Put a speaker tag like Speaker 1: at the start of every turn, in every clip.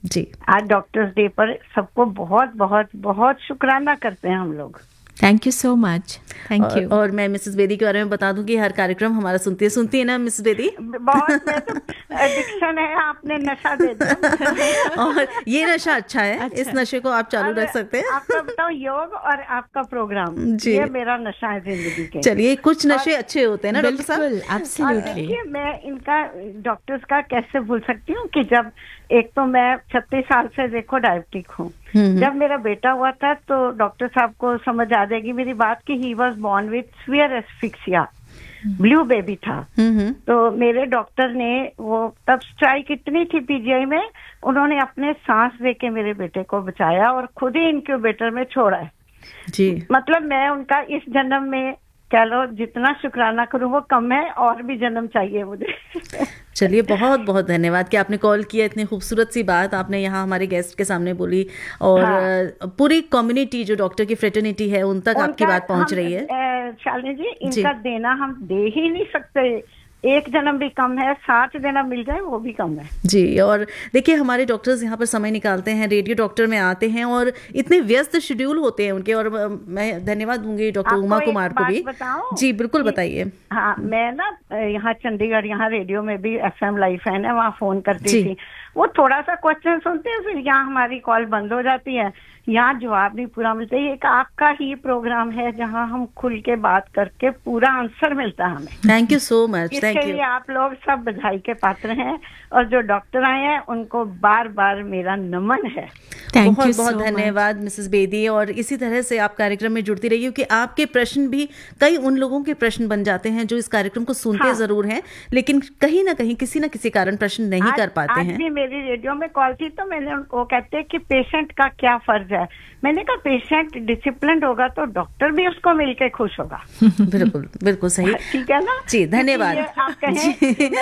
Speaker 1: जी,
Speaker 2: आज doctors day पर सबको बहुत बहुत बहुत शुक्राना करते हैं हम लोग।
Speaker 3: Thank you so much, thank you.
Speaker 1: और मैं मिसेस बेदी के बारे में बता दूं कि हर कार्यक्रम हमारा सुनती है ना मिसेस बेदी?
Speaker 2: बहुत, मैं तो एडिक्शन है, आपने नशा दे दिया।
Speaker 1: और ये नशा अच्छा है,
Speaker 3: अच्छा।
Speaker 1: इस नशे को आप चालू रख सकते हैं।
Speaker 2: आपका बताओ, योग और आपका प्रोग्राम,
Speaker 1: जी।
Speaker 2: ये मेरा नशा है जिंदगी के।
Speaker 1: चलिए, कुछ नशे अच्छे होते हैं ना डॉक्टर साहब?
Speaker 3: बिल्कुल, एब्सोल्युटली।
Speaker 2: देखिए, मैं इनका डॉक्टर्स का कैसे भूल सकती हूँ कि जब एक तो मैं 36 साल से देखो डायबिटिक हूँ। जब मेरा बेटा हुआ था तो डॉक्टर साहब को समझ आ जाएगी मेरी बात कि he was born with severe asphyxia, blue baby था। तो मेरे डॉक्टर ने वो तब स्ट्राइक इतनी थी पीजीआई में, उन्होंने अपने सांस देके मेरे बेटे को बचाया और खुद ही इनक्यूबेटर में छोड़ा है
Speaker 1: जी।
Speaker 2: मतलब मैं उनका इस जन्म में कह लो जितना शुक्राना करूं वो कम है, और भी जन्म चाहिए मुझे।
Speaker 1: चलिए, बहुत बहुत धन्यवाद कि आपने कॉल किया। इतनी खूबसूरत सी बात आपने यहाँ हमारे गेस्ट के सामने बोली, और पूरी कम्युनिटी जो डॉक्टर की फ्रेटर्निटी है उन तक आपकी बात पहुँच रही है।
Speaker 2: शालिनी जी, इनका देना हम दे ही नहीं सकते। एक जन्म भी कम है, 7 जन्म मिल जाए वो भी कम है
Speaker 1: जी। और देखिए, हमारे डॉक्टर्स यहाँ पर समय निकालते हैं, रेडियो डॉक्टर में आते हैं और इतने व्यस्त शेड्यूल होते हैं उनके, और मैं धन्यवाद दूंगी डॉक्टर उमा कुमार को भी। जी बिल्कुल, बताइए।
Speaker 2: हाँ, मैं ना यहाँ चंडीगढ़, यहाँ रेडियो में भी FM लाइव है ना, वहाँ फोन करती थी। वो थोड़ा सा क्वेश्चन सुनते हैं, फिर यहाँ हमारी कॉल बंद हो जाती है, यहाँ जवाब नहीं पूरा मिलता। ये एक आपका ही प्रोग्राम है जहाँ हम खुल के बात करके पूरा आंसर मिलता है हमें।
Speaker 1: Thank you so much, thank you.
Speaker 2: आप लोग सब बधाई के पात्र हैं, और जो डॉक्टर आए हैं उनको बार बार मेरा नमन है।
Speaker 1: बहुत बहुत धन्यवाद मिसेस बेदी, और इसी तरह से आप कार्यक्रम में जुड़ती रहिए, क्योंकि आपके प्रश्न भी कई उन लोगों के प्रश्न बन जाते हैं जो इस कार्यक्रम को सुनते जरूर हैं, लेकिन कहीं ना कहीं किसी ना किसी कारण प्रश्न नहीं कर पाते हैं।
Speaker 2: आज भी मेरी रेडियो में कॉल थी तो मैंने उनको कहते हैं कि पेशेंट का क्या फर्ज है। मैंने कहा पेशेंट डिसिप्लिन होगा तो डॉक्टर भी उसको मिलके खुश होगा।
Speaker 1: बिल्कुल बिल्कुल सही,
Speaker 2: ठीक है ना
Speaker 1: जी। धन्यवाद,
Speaker 2: आप कहें।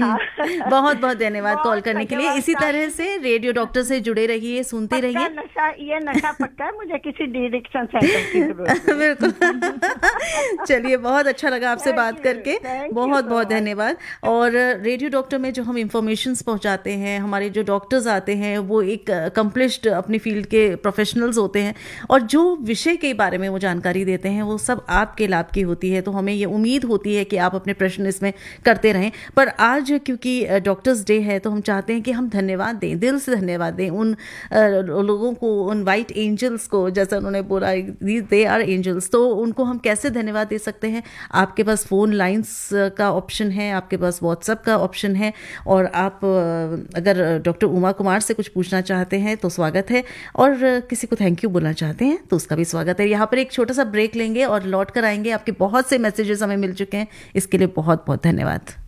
Speaker 1: बहुत बहुत धन्यवाद कॉल करने के लिए। इसी तरह से रेडियो डॉक्टर से जुड़े रहिए, सुनते रहिए।
Speaker 2: ये नशा पक्का है, मुझे किसी डिएडिक्शन सेंटर की जरूरत है।
Speaker 1: बिल्कुल। चलिए, बहुत अच्छा लगा आपसे बात करके, बहुत बहुत धन्यवाद। और रेडियो डॉक्टर में जो हम इंफॉर्मेशंस पहुंचाते हैं, हमारे जो डॉक्टर्स आते हैं वो एक अकम्प्लिश्ड अपनी फील्ड के प्रोफेशनल्स होते हैं, और जो विषय के बारे में वो जानकारी देते हैं वो सब आपके लाभ की होती है। तो हमें ये उम्मीद होती है कि आप अपने प्रश्न इसमें करते रहें। पर आज क्योंकि डॉक्टर्स डे है तो हम चाहते हैं कि हम धन्यवाद दें, दिल से धन्यवाद दें उन लोगों को, उन वाइट एंजल्स को, जैसा उन्होंने बोला दे आर एंजल्स। तो उनको हम कैसे धन्यवाद दे सकते हैं? आपके पास फ़ोन लाइंस का ऑप्शन है, आपके पास व्हाट्सएप का ऑप्शन है, और आप अगर डॉक्टर उमा कुमार से कुछ पूछना चाहते हैं तो स्वागत है, और किसी को थैंक यू बोलना चाहते हैं तो उसका भी स्वागत है। यहाँ पर एक छोटा सा ब्रेक लेंगे और लौट कर आएंगे। आपके बहुत से मैसेजेस हमें मिल चुके हैं, इसके लिए बहुत बहुत धन्यवाद।